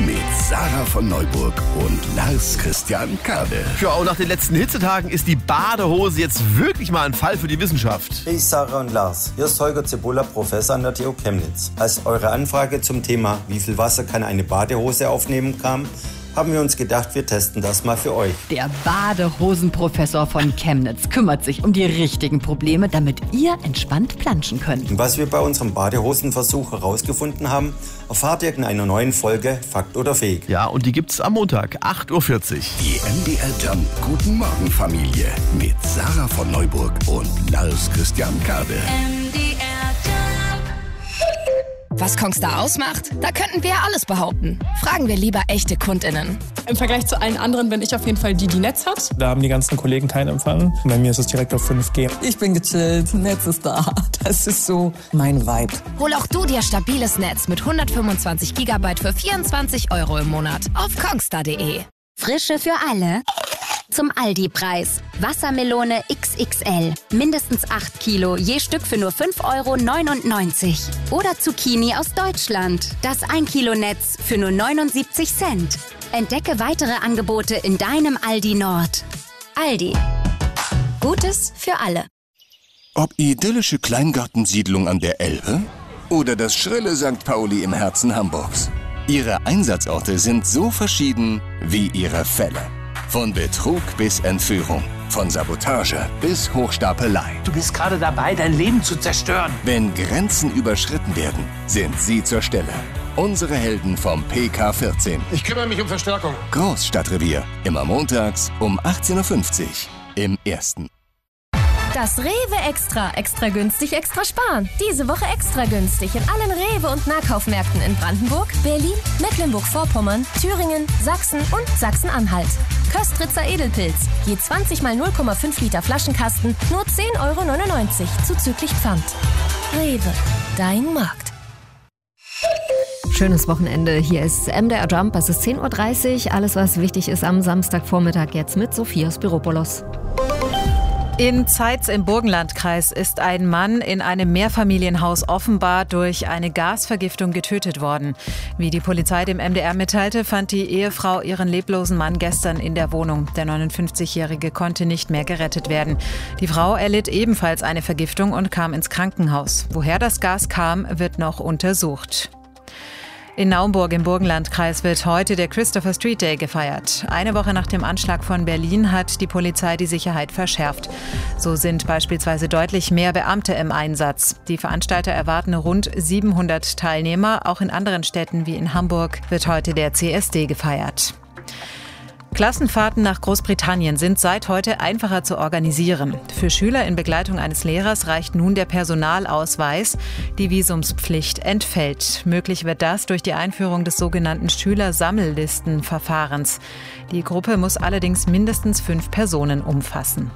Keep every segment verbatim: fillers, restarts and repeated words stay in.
mit Sarah von Neuburg und Lars Christian Kade. Ja, und nach den letzten Hitzetagen ist die Badehose jetzt wirklich mal ein Fall für die Wissenschaft. Hey Sarah und Lars, hier ist Holger Zibulla, Professor an der T U Chemnitz. Als eure Anfrage zum Thema, wie viel Wasser kann eine Badehose aufnehmen, kam, haben wir uns gedacht, wir testen das mal für euch. Der Badehosenprofessor von Chemnitz kümmert sich um die richtigen Probleme, damit ihr entspannt planschen könnt. Und was wir bei unserem Badehosenversuch herausgefunden haben, erfahrt ihr in einer neuen Folge Fakt oder Fake. Ja, und die gibt's am Montag, acht Uhr vierzig. Die M D R Jump Guten Morgen Familie mit Sarah von Neuburg und Lars Christian Kade. M D R Jump. Was Kongstar ausmacht? Da könnten wir ja alles behaupten. Fragen wir lieber echte KundInnen. Im Vergleich zu allen anderen bin ich auf jeden Fall die, die Netz hat. Da haben die ganzen Kollegen keinen Empfang. Bei mir ist es direkt auf fünf G. Ich bin gechillt, Netz ist da. Das ist so mein Vibe. Hol auch du dir stabiles Netz mit hundertfünfundzwanzig Gigabyte für vierundzwanzig Euro im Monat auf kongstar punkt de. Frische für alle. Zum Aldi-Preis. Wassermelone X X L. Mindestens acht Kilo, je Stück für nur fünf Euro neunundneunzig. Oder Zucchini aus Deutschland. Das ein Kilo Netz für nur neunundsiebzig Cent. Entdecke weitere Angebote in deinem Aldi Nord. Aldi. Gutes für alle. Ob idyllische Kleingartensiedlung an der Elbe oder das schrille Sankt Pauli im Herzen Hamburgs. Ihre Einsatzorte sind so verschieden wie ihre Fälle. Von Betrug bis Entführung, von Sabotage bis Hochstapelei. Du bist gerade dabei, dein Leben zu zerstören. Wenn Grenzen überschritten werden, sind sie zur Stelle. Unsere Helden vom P K vierzehn. Ich kümmere mich um Verstärkung. Großstadtrevier, immer montags um achtzehn Uhr fünfzig im Ersten. Das Rewe Extra. Extra günstig, extra sparen. Diese Woche extra günstig in allen Rewe- und Nahkaufmärkten in Brandenburg, Berlin, Mecklenburg-Vorpommern, Thüringen, Sachsen und Sachsen-Anhalt. Köstritzer Edelpilz. Je zwanzig mal null Komma fünf Liter Flaschenkasten, nur zehn Euro neunundneunzig, zuzüglich Pfand. Rewe, dein Markt. Schönes Wochenende. Hier ist M D R Jump. Es ist zehn Uhr dreißig. Alles, was wichtig ist am Samstagvormittag, jetzt mit Sophia Spiropoulos. In Zeitz im Burgenlandkreis ist ein Mann in einem Mehrfamilienhaus offenbar durch eine Gasvergiftung getötet worden. Wie die Polizei dem M D R mitteilte, fand die Ehefrau ihren leblosen Mann gestern in der Wohnung. Der neunundfünfzigjährige konnte nicht mehr gerettet werden. Die Frau erlitt ebenfalls eine Vergiftung und kam ins Krankenhaus. Woher das Gas kam, wird noch untersucht. In Naumburg im Burgenlandkreis wird heute der Christopher Street Day gefeiert. Eine Woche nach dem Anschlag von Berlin hat die Polizei die Sicherheit verschärft. So sind beispielsweise deutlich mehr Beamte im Einsatz. Die Veranstalter erwarten rund siebenhundert Teilnehmer. Auch in anderen Städten wie in Hamburg wird heute der C S D gefeiert. Klassenfahrten nach Großbritannien sind seit heute einfacher zu organisieren. Für Schüler in Begleitung eines Lehrers reicht nun der Personalausweis. Die Visumspflicht entfällt. Möglich wird das durch die Einführung des sogenannten Schülersammellistenverfahrens. Die Gruppe muss allerdings mindestens fünf Personen umfassen.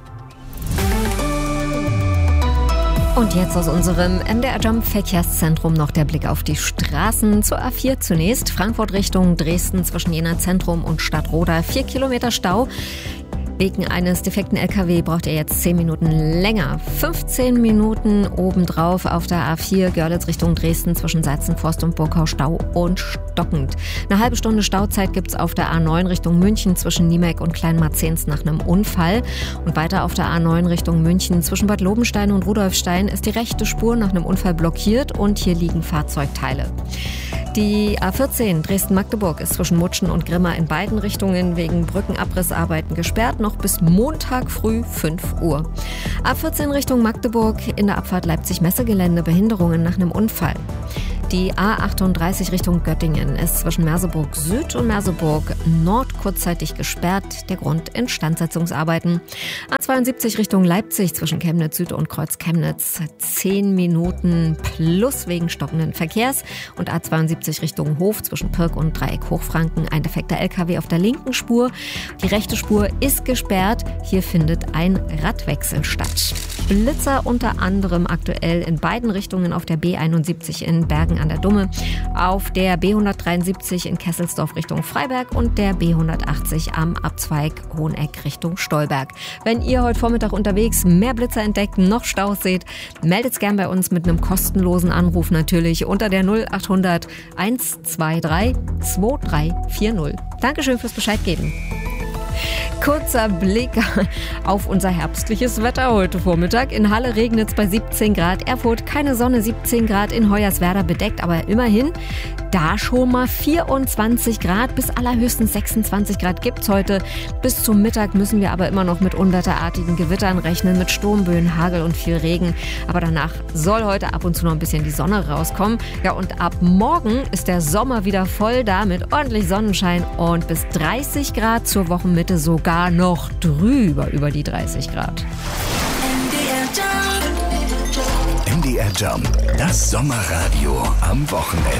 Und jetzt aus unserem M D R Jump Verkehrszentrum noch der Blick auf die Straßen. Zur A vier zunächst. Frankfurt Richtung Dresden zwischen Jena Zentrum und Stadtroda. Vier Kilometer Stau. Wegen eines defekten L K W braucht ihr jetzt zehn Minuten länger. fünfzehn Minuten obendrauf auf der A vier Görlitz Richtung Dresden zwischen Seizenforst und Burgau Stau und stockend. Eine halbe Stunde Stauzeit gibt's auf der A neun Richtung München zwischen Niemek und Kleinmarzens nach einem Unfall. Und weiter auf der A neun Richtung München zwischen Bad Lobenstein und Rudolfstein ist die rechte Spur nach einem Unfall blockiert und hier liegen Fahrzeugteile. Die A vierzehn Dresden-Magdeburg ist zwischen Mutschen und Grimma in beiden Richtungen wegen Brückenabrissarbeiten gesperrt, noch bis Montag früh fünf Uhr. A vierzehn Richtung Magdeburg in der Abfahrt Leipzig-Messegelände Behinderungen nach einem Unfall. Die A achtunddreißig Richtung Göttingen ist zwischen Merseburg Süd und Merseburg Nord kurzzeitig gesperrt. Der Grund Instandsetzungsarbeiten. A zweiundsiebzig Richtung Leipzig zwischen Chemnitz Süd und Kreuz Chemnitz zehn Minuten plus wegen stockenden Verkehrs. Und A zweiundsiebzig Richtung Hof zwischen Pirk und Dreieck Hochfranken ein defekter L K W auf der linken Spur. Die rechte Spur ist gesperrt. Hier findet ein Radwechsel statt. Blitzer unter anderem aktuell in beiden Richtungen auf der B einundsiebzig in Bergen Regen an der Dumme, auf der B hundertdreiundsiebzig in Kesselsdorf Richtung Freiberg und der B hundertachtzig am Abzweig Hoheneck Richtung Stolberg. Wenn ihr heute Vormittag unterwegs mehr Blitzer entdeckt, noch Staus seht, meldet gern bei uns mit einem kostenlosen Anruf natürlich unter der null achthundert hundertzweiundzwanzig zweiunddreißig vierzig. Dankeschön fürs Bescheid geben. Kurzer Blick auf unser herbstliches Wetter heute Vormittag. In Halle regnet es bei siebzehn Grad, Erfurt keine Sonne, siebzehn Grad, in Hoyerswerda bedeckt, aber immerhin da schon mal vierundzwanzig Grad, bis allerhöchstens sechsundzwanzig Grad gibt's heute. Bis zum Mittag müssen wir aber immer noch mit unwetterartigen Gewittern rechnen, mit Sturmböen, Hagel und viel Regen. Aber danach soll heute ab und zu noch ein bisschen die Sonne rauskommen. Ja, und ab morgen ist der Sommer wieder voll da mit ordentlich Sonnenschein und bis dreißig Grad, zur Wochenmitte sogar noch drüber über die dreißig Grad. M D R Jump, das Sommerradio am Wochenende.